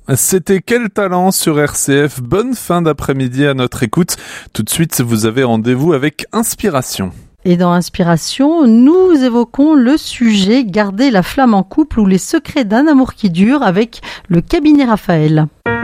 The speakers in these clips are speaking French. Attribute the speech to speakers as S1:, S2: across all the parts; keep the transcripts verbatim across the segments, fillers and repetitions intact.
S1: C'était Quel talent sur R C F. Bonne fin d'après-midi à notre écoute. Tout de suite, vous avez rendez-vous avec Inspiration.
S2: Et dans Inspiration, nous évoquons le sujet Garder la flamme en couple ou les secrets d'un amour qui dure avec le cabinet Raphaël.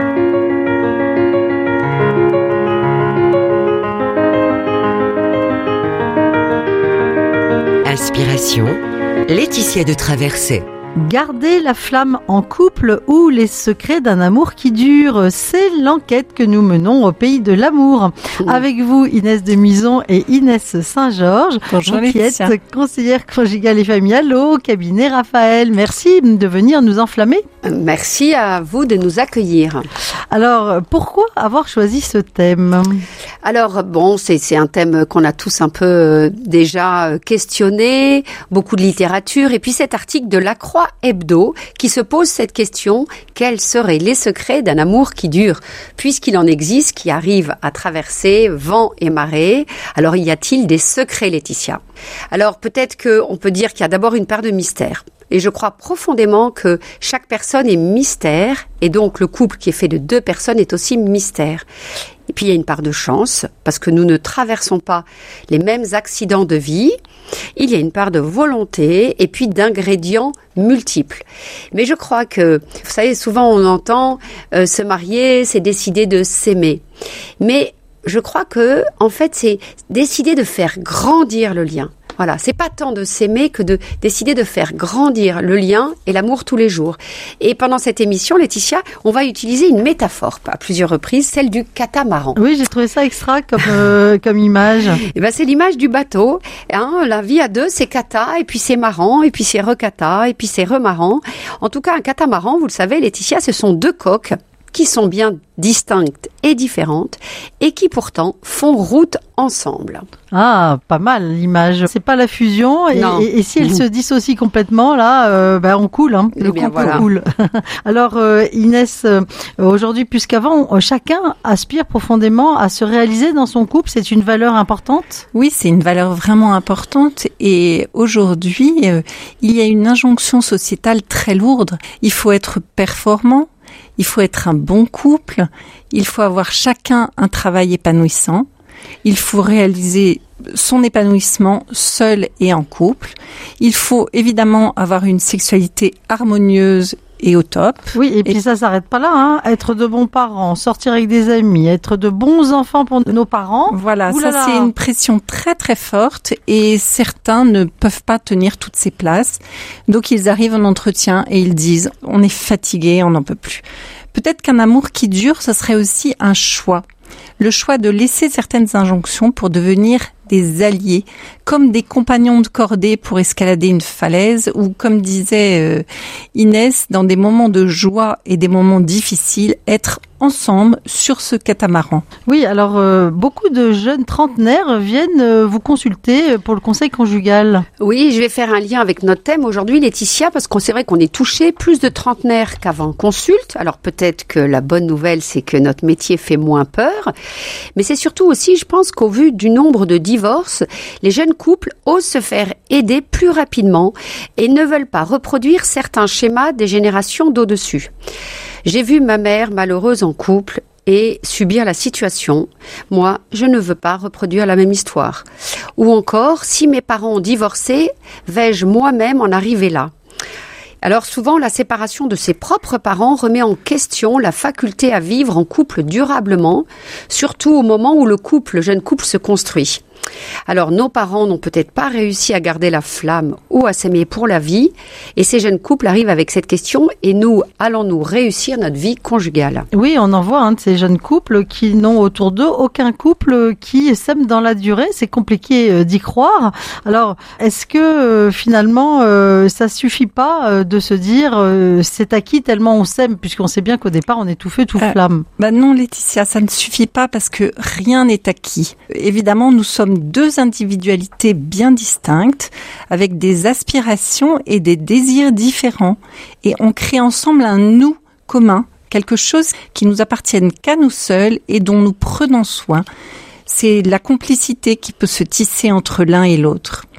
S3: Inspiration, Laetitia de Traversée.
S2: Garder la flamme en couple ou les secrets d'un amour qui dure, c'est l'enquête que nous menons au pays de l'amour. Mmh. Avec vous, Inès de Muison et Inès Saint-Georges,
S4: Bonjour,
S2: qui êtes conseillère conjugale et familiale au cabinet Raphaël. Merci de venir nous enflammer.
S4: Merci à vous de nous accueillir.
S2: Alors, pourquoi avoir choisi ce thème ?
S4: Alors, bon, c'est, c'est un thème qu'on a tous un peu euh, déjà questionné, beaucoup de littérature, et puis cet article de La Croix Hebdo qui se pose cette question: quels seraient les secrets d'un amour qui dure, puisqu'il en existe qui arrivent à traverser vent et marée. Alors, y a-t-il des secrets, Laetitia ? Alors, peut-être qu'on peut dire qu'il y a d'abord une part de mystère. Et je crois profondément que chaque personne est mystère, et donc le couple qui est fait de deux personnes est aussi mystère. Et puis il y a une part de chance, parce que nous ne traversons pas les mêmes accidents de vie. Il y a une part de volonté et puis d'ingrédients multiples. Mais je crois que, vous savez, souvent on entend euh, se marier, c'est décider de s'aimer. Mais je crois que, en fait, c'est décider de faire grandir le lien. Voilà, c'est pas tant de s'aimer que de décider de faire grandir le lien et l'amour tous les jours. Et pendant cette émission, Laetitia, on va utiliser une métaphore à plusieurs reprises, celle du catamaran.
S2: Oui, j'ai trouvé ça extra comme euh, comme image.
S4: Et ben c'est l'image du bateau. Hein, la vie à deux, c'est cata, et puis c'est marrant, et puis c'est recata, et puis c'est remarrant. En tout cas, un catamaran, vous le savez, Laetitia, ce sont deux coques qui sont bien distinctes et différentes et qui pourtant font route ensemble.
S2: Ah, pas mal l'image. C'est pas la fusion et, et, et si elle mmh. se dissocie complètement, là, euh, ben on coule, hein. Le couple voilà. coule. Alors euh, Inès, euh, aujourd'hui plus qu'avant, chacun aspire profondément à se réaliser dans son couple. C'est une valeur importante ?
S5: Oui, c'est une valeur vraiment importante et aujourd'hui, euh, il y a une injonction sociétale très lourde. Il faut être performant. Il faut être un bon couple, il faut avoir chacun un travail épanouissant, il faut réaliser son épanouissement seul et en couple, il faut évidemment avoir une sexualité harmonieuse et au top.
S2: Oui, et puis et... ça s'arrête pas là, hein. Être de bons parents, sortir avec des amis, être de bons enfants pour nos parents.
S5: Voilà, Ouh ça là là. C'est une pression très très forte et certains ne peuvent pas tenir toutes ces places. Donc ils arrivent en entretien et ils disent « on est fatigué, on n'en peut plus ». Peut-être qu'un amour qui dure, ce serait aussi un choix. Le choix de laisser certaines injonctions pour devenir des alliés, comme des compagnons de cordée pour escalader une falaise, ou comme disait euh, Inès, dans des moments de joie et des moments difficiles, être ensemble sur ce catamaran.
S2: Oui, alors euh, beaucoup de jeunes trentenaires viennent euh, vous consulter pour le conseil conjugal.
S4: Oui, je vais faire un lien avec notre thème aujourd'hui, Laetitia, parce qu'on c'est vrai qu'on est touché plus de trentenaires qu'avant consulte. Alors peut-être que la bonne nouvelle, c'est que notre métier fait moins peur, mais c'est surtout aussi, je pense qu'au vu du nombre de divorces, les jeunes couples osent se faire aider plus rapidement et ne veulent pas reproduire certains schémas des générations d'au-dessus. J'ai vu ma mère malheureuse en couple et subir la situation. Moi, je ne veux pas reproduire la même histoire. Ou encore, si mes parents ont divorcé, vais-je moi-même en arriver là ? Alors souvent, la séparation de ses propres parents remet en question la faculté à vivre en couple durablement, surtout au moment où le couple, le jeune couple se construit. Alors, nos parents n'ont peut-être pas réussi à garder la flamme ou à s'aimer pour la vie, et ces jeunes couples arrivent avec cette question, et nous, allons-nous réussir notre vie conjugale ?
S2: Oui, on en voit un de ces jeunes couples qui n'ont autour d'eux aucun couple qui s'aime dans la durée. C'est compliqué d'y croire. Alors, est-ce que euh, finalement, euh, ça suffit pas euh, de se dire euh, c'est acquis tellement on s'aime, puisqu'on sait bien qu'au départ, on est tout feu, tout euh, flamme.
S5: Bah non, Laetitia, ça ne suffit pas parce que rien n'est acquis. Évidemment, nous sommes deux individualités bien distinctes, avec des aspirations et des désirs différents. Et on crée ensemble un nous commun, quelque chose qui nous appartienne qu'à nous seuls et dont nous prenons soin. C'est la complicité qui peut se tisser entre l'un et l'autre.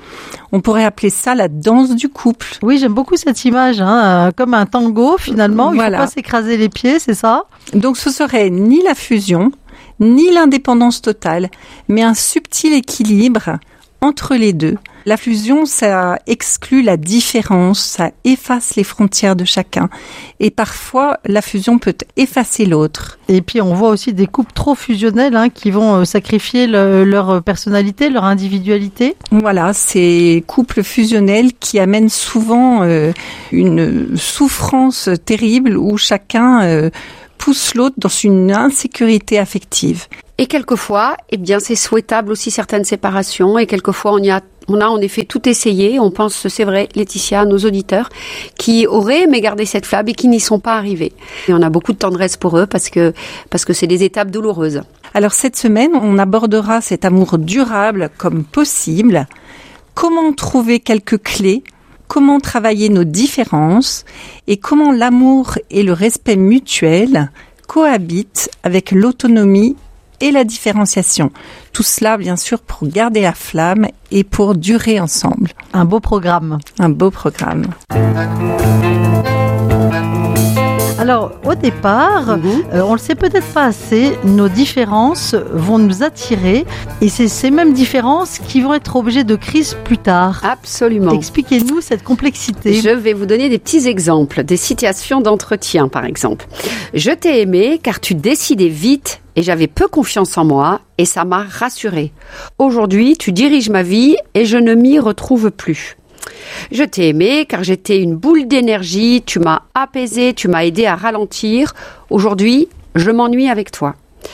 S5: On pourrait appeler ça la danse du couple.
S2: Oui, j'aime beaucoup cette image, hein, comme un tango finalement. Il ne
S5: Voilà.
S2: faut pas s'écraser les pieds, c'est ça ?
S5: Donc ce serait ni la fusion, ni l'indépendance totale, mais un subtil équilibre entre les deux. La fusion, ça exclut la différence, ça efface les frontières de chacun. Et parfois, la fusion peut effacer l'autre.
S2: Et puis on voit aussi des couples trop fusionnels hein, qui vont euh, sacrifier le- leur personnalité, leur individualité.
S5: Voilà, ces couples fusionnels qui amènent souvent euh, une souffrance terrible où chacun euh, pousse l'autre dans une insécurité affective.
S4: Et quelquefois, eh bien, c'est souhaitable aussi certaines séparations. Et quelquefois, on y a, on a en effet tout essayé. On pense, c'est vrai, Laetitia, nos auditeurs, qui auraient aimé garder cette flamme et qui n'y sont pas arrivés. Et on a beaucoup de tendresse pour eux parce que, parce que c'est des étapes douloureuses.
S5: Alors cette semaine, on abordera cet amour durable comme possible. Comment trouver quelques clés ? Comment travailler nos différences ? Et comment l'amour et le respect mutuel cohabitent avec l'autonomie et la différenciation. Tout cela, bien sûr, pour garder la flamme et pour durer ensemble.
S2: Un beau programme.
S5: Un beau programme.
S2: Alors, au départ,
S4: Mhm.
S2: euh, on le sait peut-être pas assez, nos différences vont nous attirer et c'est ces mêmes différences qui vont être objets de crise plus tard.
S4: Absolument.
S2: Expliquez-nous cette complexité.
S4: Je vais vous donner des petits exemples, des situations d'entretien, par exemple. Je t'ai aimé car tu décidais vite et j'avais peu confiance en moi et ça m'a rassurée. Aujourd'hui, tu diriges ma vie et je ne m'y retrouve plus. Je t'ai aimé car j'étais une boule d'énergie, tu m'as apaisé, tu m'as aidé à ralentir. Aujourd'hui, je m'ennuie avec toi.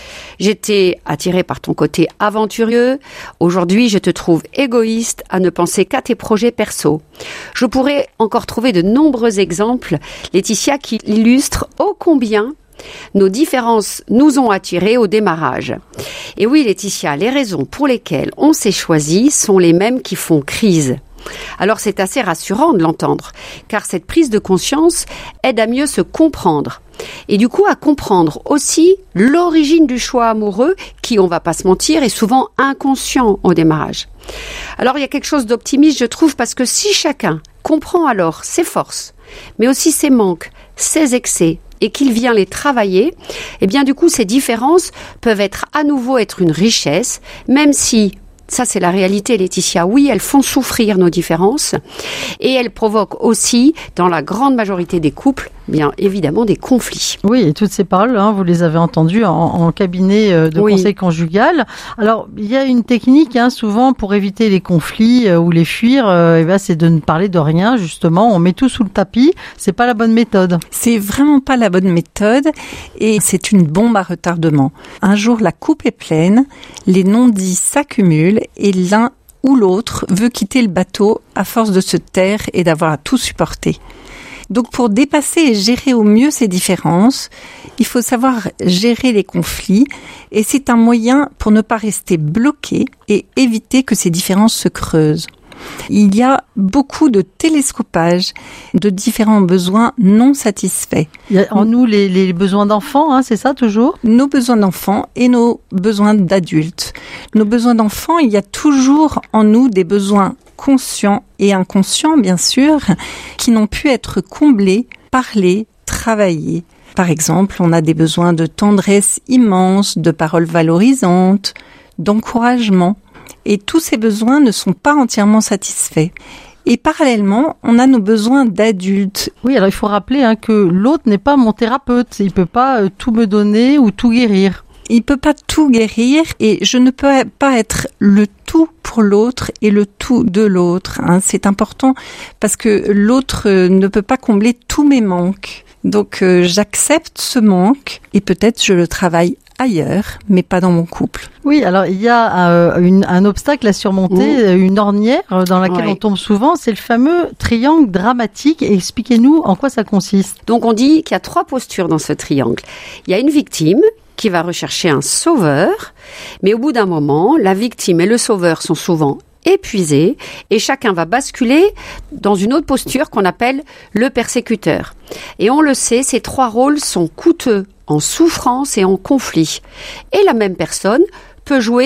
S4: J'étais attirée par ton côté aventurieux. Aujourd'hui, je te trouve égoïste à ne penser qu'à tes projets perso. Je pourrais encore trouver de nombreux exemples, Laetitia, qui illustrent ô combien nos différences nous ont attirés au démarrage. Et oui, Laetitia, les raisons pour lesquelles on s'est choisi sont les mêmes qui font crise. Alors c'est assez rassurant de l'entendre, car cette prise de conscience aide à mieux se comprendre. Et du coup à comprendre aussi l'origine du choix amoureux qui, on va pas se mentir, est souvent inconscient au démarrage. Alors il y a quelque chose d'optimiste, je trouve, parce que si chacun comprend alors ses forces, mais aussi ses manques, ses excès, et qu'il vient les travailler, eh bien du coup ces différences peuvent être à nouveau être une richesse, même si ça, c'est la réalité, Laetitia. Oui, elles font souffrir nos différences et elles provoquent aussi, dans la grande majorité des couples, bien évidemment des conflits.
S2: Oui, et toutes ces paroles, hein, vous les avez entendues en, en cabinet euh, de
S4: Oui.
S2: conseil conjugal. Alors, il y a une technique, hein, souvent, pour éviter les conflits euh, ou les fuir, euh, eh ben, c'est de ne parler de rien, justement. On met tout sous le tapis. C'est pas la bonne méthode.
S5: C'est vraiment pas la bonne méthode et c'est une bombe à retardement. Un jour, la coupe est pleine, les non-dits s'accumulent et l'un ou l'autre veut quitter le bateau à force de se taire et d'avoir à tout supporter. Donc pour dépasser et gérer au mieux ces différences, il faut savoir gérer les conflits et c'est un moyen pour ne pas rester bloqué et éviter que ces différences se creusent. Il y a beaucoup de télescopage de différents besoins non satisfaits.
S2: Il y a en nous les, les besoins d'enfants, hein, c'est ça toujours ?
S5: Nos besoins d'enfants et nos besoins d'adultes. Nos besoins d'enfants, il y a toujours en nous des besoins conscients et inconscients, bien sûr, qui n'ont pu être comblés, parlés, travaillés. Par exemple, on a des besoins de tendresse immense, de paroles valorisantes, d'encouragement. Et tous ces besoins ne sont pas entièrement satisfaits. Et parallèlement, on a nos besoins d'adultes.
S2: Oui, alors il faut rappeler hein, que l'autre n'est pas mon thérapeute. Il peut pas euh, tout me donner ou tout guérir.
S5: Il peut pas tout guérir et je ne peux pas être le tout pour l'autre et le tout de l'autre. Hein. C'est important parce que l'autre ne peut pas combler tous mes manques. Donc euh, j'accepte ce manque et peut-être je le travaille ailleurs, mais pas dans mon couple.
S2: Oui, alors il y a euh, une, un obstacle à surmonter, mmh. une ornière dans laquelle ouais. on tombe souvent, c'est le fameux triangle dramatique. Expliquez-nous en quoi ça consiste.
S4: Donc on dit qu'il y a trois postures dans ce triangle. Il y a une victime qui va rechercher un sauveur, mais au bout d'un moment, la victime et le sauveur sont souvent épuisés et chacun va basculer dans une autre posture qu'on appelle le persécuteur. Et on le sait, ces trois rôles sont coûteux en souffrance et en conflit. Et la même personne peut jouer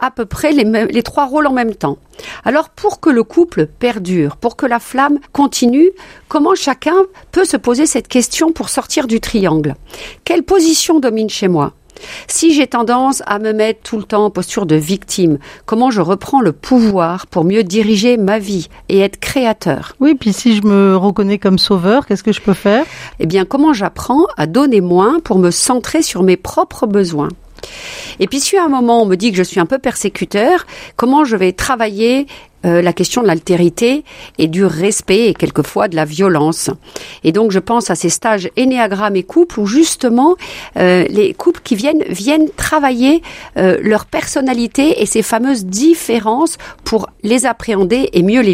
S4: à peu près les, mêmes, les trois rôles en même temps. Alors, pour que le couple perdure, pour que la flamme continue, comment chacun peut se poser cette question pour sortir du triangle? Quelle position domine chez moi? Si j'ai tendance à me mettre tout le temps en posture de victime, comment je reprends le pouvoir pour mieux diriger ma vie et être créateur?
S2: Oui, puis si je me reconnais comme sauveur, qu'est-ce que je peux faire?
S4: Eh bien, comment j'apprends à donner moins pour me centrer sur mes propres besoins? Et puis si à un moment on me dit que je suis un peu persécuteur, comment je vais travailler euh, la question de l'altérité et du respect et quelquefois de la violence. Et donc je pense à ces stages Ennéagramme et couple où justement euh, les couples qui viennent viennent travailler euh, leur personnalité et ces fameuses différences pour les appréhender et mieux les